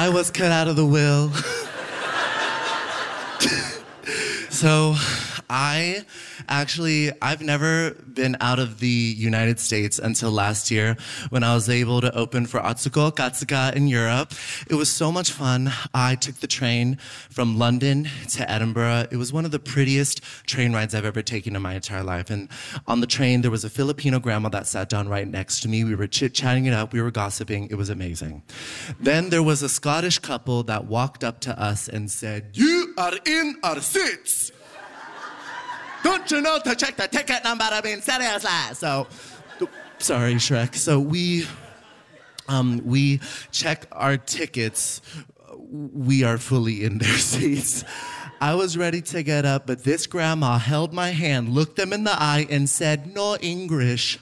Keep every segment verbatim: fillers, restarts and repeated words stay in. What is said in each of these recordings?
I was cut out of the will. So I actually, I've never been out of the United States until last year when I was able to open for Atsuko Katsuka in Europe. It was so much fun. I took the train from London to Edinburgh. It was one of the prettiest train rides I've ever taken in my entire life. And on the train, there was a Filipino grandma that sat down right next to me. We were chit-chatting it up. We were gossiping. It was amazing. Then there was a Scottish couple that walked up to us and said, "You are in our seats. Don't you know to check the ticket number? I mean, seriously." So, sorry, Shrek. So we, um, we check our tickets. We are fully in their seats. I was ready to get up, but this grandma held my hand, looked them in the eye, and said, "No English."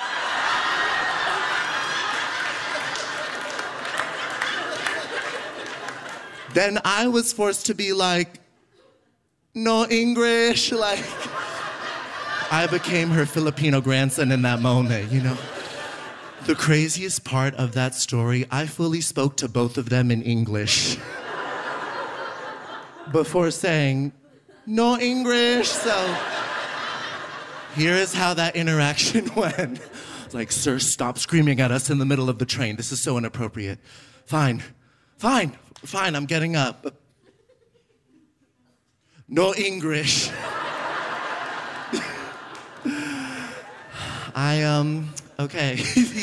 Then I was forced to be like, "No English," like, I became her Filipino grandson in that moment, you know. The craziest part of that story, I fully spoke to both of them in English before saying, "No English." So here is how that interaction went. Like, "Sir, stop screaming at us in the middle of the train. This is so inappropriate." Fine, fine, fine, I'm getting up. "No English." I, um, okay.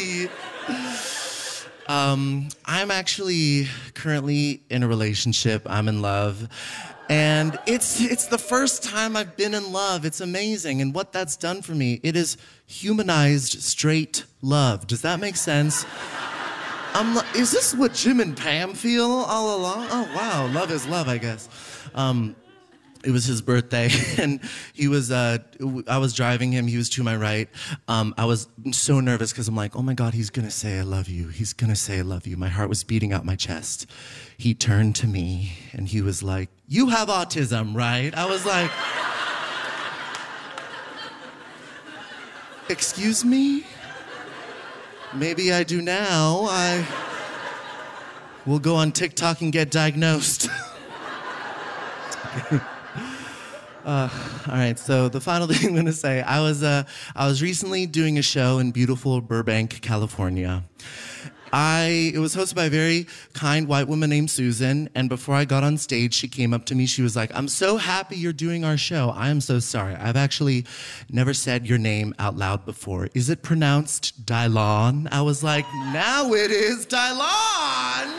um, I'm actually currently in a relationship. I'm in love. And it's, it's the first time I've been in love. It's amazing. And what that's done for me, it is humanized straight love. Does that make sense? I'm, is this what Jim and Pam feel all along? Oh, wow. Love is love, I guess. Um, It was his birthday, and he was, uh, I was driving him, he was to my right. Um, I was so nervous because I'm like, oh my God, he's gonna say I love you. He's gonna say I love you. My heart was beating out my chest. He turned to me, and he was like, "You have autism, right?" I was like, "Excuse me? Maybe I do now. I will go on TikTok and get diagnosed." Uh, all right, so the final thing I'm going to say, I was uh, I was recently doing a show in beautiful Burbank, California. I, it was hosted by a very kind white woman named Susan, and before I got on stage, she came up to me. She was like, "I'm so happy you're doing our show. I am so sorry. I've actually never said your name out loud before. Is it pronounced Dylon?" I was like, "Now it is Dylon!"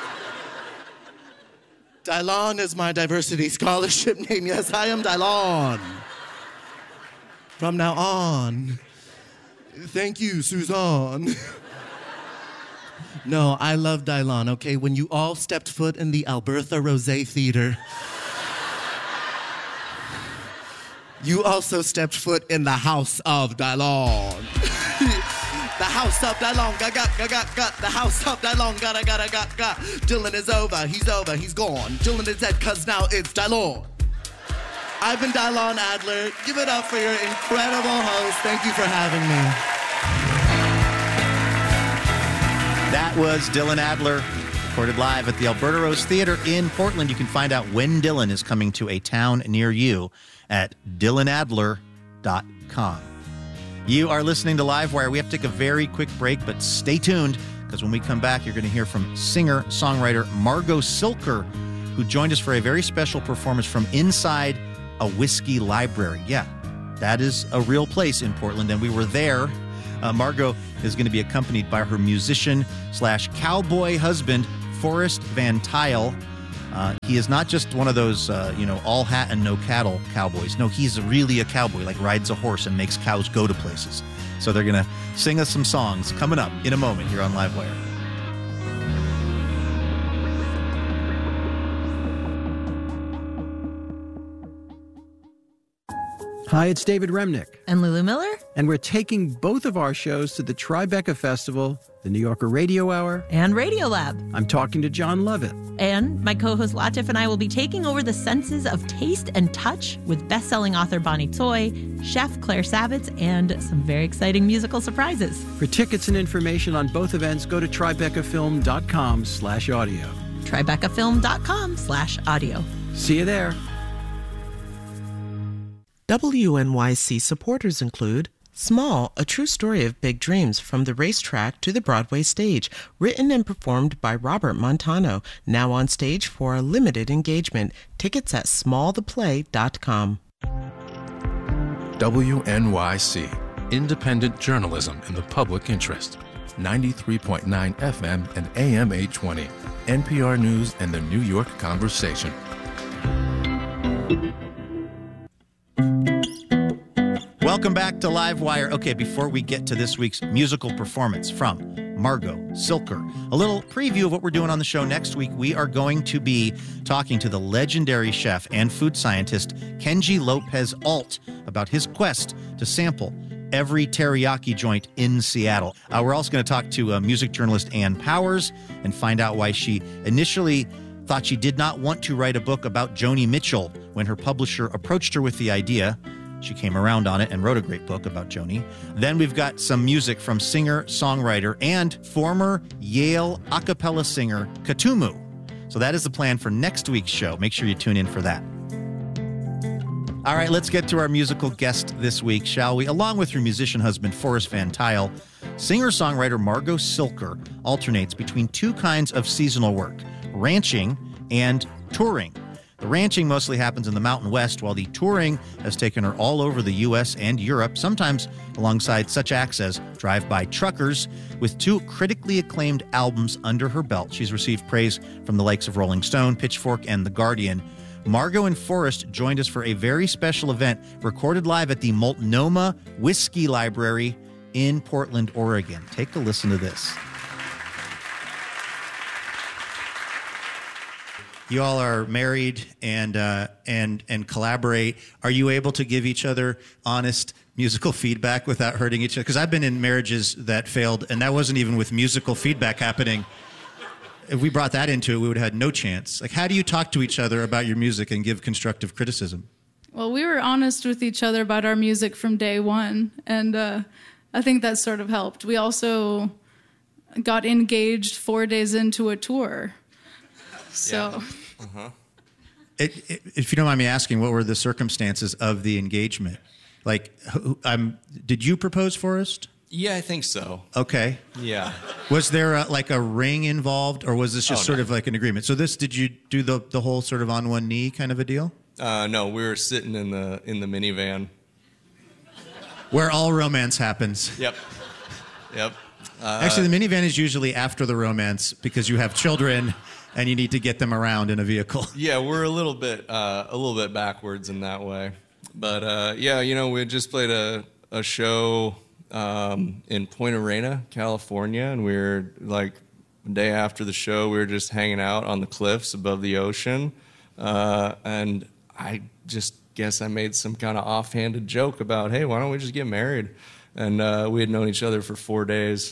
Dylon is my diversity scholarship name. Yes, I am Dylon. From now on. Thank you, Suzanne. No, I love Dylon, okay? When you all stepped foot in the Albertha Rosé Theater, you also stepped foot in the house of Dylon. The house of Dylon, got, got, got, got, got. The house of Dylon, gotta, gotta, got, got. Dylan is over, he's over, he's gone. Dylan is dead, cause now it's Dylon. I've been Dylon Adler. Give it up for your incredible host. Thank you for having me. That was Dylan Adler, recorded live at the Alberta Rose Theater in Portland. You can find out when Dylan is coming to a town near you at dylan adler dot com. You are listening to Livewire. We have to take a very quick break, but stay tuned, because when we come back, you're going to hear from singer-songwriter Margot Silker, who joined us for a very special performance from inside a whiskey library. Yeah, that is a real place in Portland, and we were there. Uh, Margot is going to be accompanied by her musician slash cowboy husband, Forrest Van Tile. Uh, he is not just one of those, uh, you know, all hat and no cattle cowboys. No, he's really a cowboy, like rides a horse and makes cows go to places. So they're going to sing us some songs coming up in a moment here on Livewire. Hi, it's David Remnick. And Lulu Miller. And we're taking both of our shows to the Tribeca Festival, the New Yorker Radio Hour, and Radio Lab. I'm talking to John Lovett. And my co-host Latif and I will be taking over the senses of taste and touch with best-selling author Bonnie Tsui, chef Claire Savitz, and some very exciting musical surprises. For tickets and information on both events, go to tribeca film dot com slash audio. TribecaFilm.com slash audio. See you there. W N Y C supporters include Small, a true story of big dreams from the racetrack to the Broadway stage, written and performed by Robert Montano, now on stage for a limited engagement. Tickets at small the play dot com. W N Y C, independent journalism in the public interest. ninety-three point nine F M and A M eight twenty. N P R News and the New York Conversation. Welcome back to Livewire. Okay, before we get to this week's musical performance from Margot Silker, a little preview of what we're doing on the show next week. We are going to be talking to the legendary chef and food scientist Kenji Lopez Alt about his quest to sample every teriyaki joint in Seattle. Uh, we're also going to talk to uh, music journalist Ann Powers and find out why she initially thought she did not want to write a book about Joni Mitchell when her publisher approached her with the idea. She came around on it and wrote a great book about Joni. Then we've got some music from singer, songwriter, and former Yale a cappella singer Katumu. So that is the plan for next week's show. Make sure you tune in for that. All right, let's get to our musical guest this week, shall we? Along with her musician husband, Forrest Van Tile, singer-songwriter Margot Silker alternates between two kinds of seasonal work, ranching and touring. The ranching mostly happens in the Mountain West, while the touring has taken her all over the U S and Europe, sometimes alongside such acts as Drive-By Truckers. With two critically acclaimed albums under her belt, she's received praise from the likes of Rolling Stone, Pitchfork, and The Guardian. Margot and Forrest joined us for a very special event recorded live at the Multnomah Whiskey Library in Portland, Oregon. Take a listen to this. You all are married and uh, and and collaborate. Are you able to give each other honest musical feedback without hurting each other? Because I've been in marriages that failed, and that wasn't even with musical feedback happening. If we brought that into it, we would have had no chance. Like, how do you talk to each other about your music and give constructive criticism? Well, we were honest with each other about our music from day one, and uh, I think that sort of helped. We also got engaged four days into a tour. So, yeah. uh-huh. it, it, if you don't mind me asking, what were the circumstances of the engagement? Like, um, did you propose, Forrest? Yeah, I think so. Okay. Yeah. Was there a, like a ring involved, or was this just oh, sort no. of like an agreement? So this, did you do the the whole sort of on one knee kind of a deal? Uh, no, we were sitting in the in the minivan. Where all romance happens. Yep. Yep. Uh, Actually, the minivan is usually after the romance because you have children and you need to get them around in a vehicle. Yeah, we're a little bit uh, a little bit backwards in that way, but uh, yeah, you know, we had just played a a show um, in Point Arena, California, and we were like the day after the show, we were just hanging out on the cliffs above the ocean, uh, and I just guess I made some kind of offhanded joke about, hey, why don't we just get married? And uh, we had known each other for four days.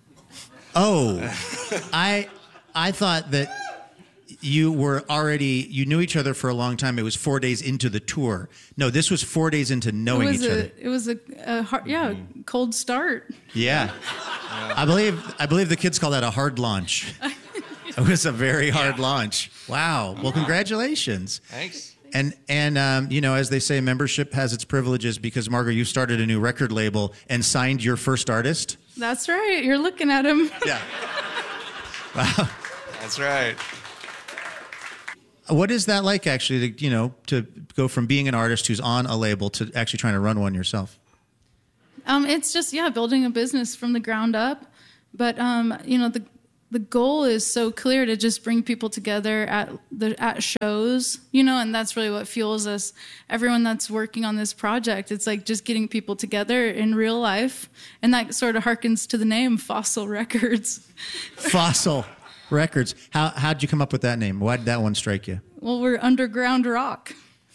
Oh, I I thought that you were already, you knew each other for a long time. It was four days into the tour. No, this was four days into knowing it was each a, other. It was a, a hard, yeah, Mm-hmm. cold start. Yeah. yeah. I believe I believe the kids call that a hard launch. It was a very hard yeah. launch. Wow. Well, congratulations. Thanks. And, and um, you know, as they say, membership has its privileges because, Margot, you started a new record label and signed your first artist. That's right. You're looking at him. Yeah. Wow. That's right. What is that like, actually, to, you know, to go from being an artist who's on a label to actually trying to run one yourself? Um, it's just, yeah, building a business from the ground up. But, um, you know, the the goal is so clear to just bring people together at the at shows, you know, and that's really what fuels us. Everyone that's working on this project, it's like just getting people together in real life. And that sort of harkens to the name, Fossil Records. Fossil Records. How, how'd you come up with that name? Why did that one strike you? Well, we're underground rock.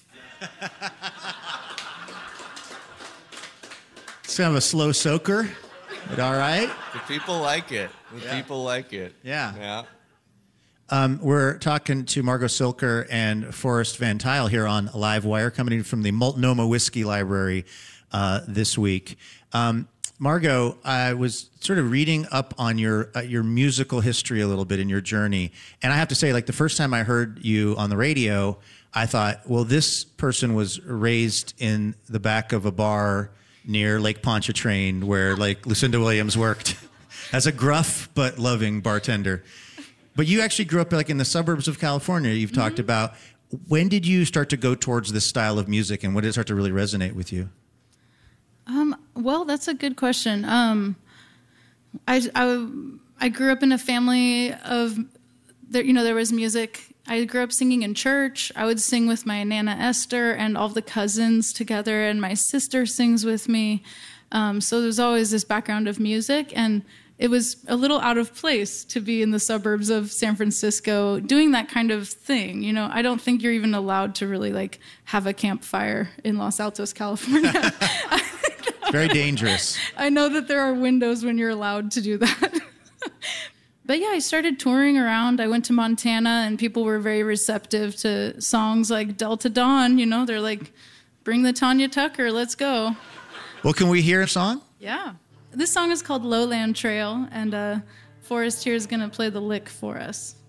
It's kind of a slow soaker, but all right. The people like it. The yeah. people like it. Yeah. Yeah. Um, we're talking to Margot Silker and Forrest Van Tile here on Live Wire, coming in from the Multnomah Whiskey Library uh, this week. Um, Margot, I was sort of reading up on your uh, your musical history a little bit in your journey. And I have to say, like, the first time I heard you on the radio, I thought, well, this person was raised in the back of a bar near Lake Pontchartrain where, like, Lucinda Williams worked as a gruff but loving bartender. But you actually grew up, like, in the suburbs of California, you've mm-hmm. talked about. When did you start to go towards this style of music, and when did it start to really resonate with you? Um, well, that's a good question. Um, I, I, I grew up in a family of, there, you know, there was music. I grew up singing in church. I would sing with my Nana Esther and all the cousins together, and my sister sings with me. Um, so there's always this background of music, and it was a little out of place to be in the suburbs of San Francisco doing that kind of thing. You know, I don't think you're even allowed to really, like, have a campfire in Los Altos, California. Very dangerous. I know that there are windows when you're allowed to do that. But yeah, I started touring around. I went to Montana, and people were very receptive to songs like Delta Dawn. You know, they're like, bring the Tanya Tucker, let's go. Well, can we hear a song? Yeah. This song is called Lowland Trail, and uh, Forrest here is going to play the lick for us.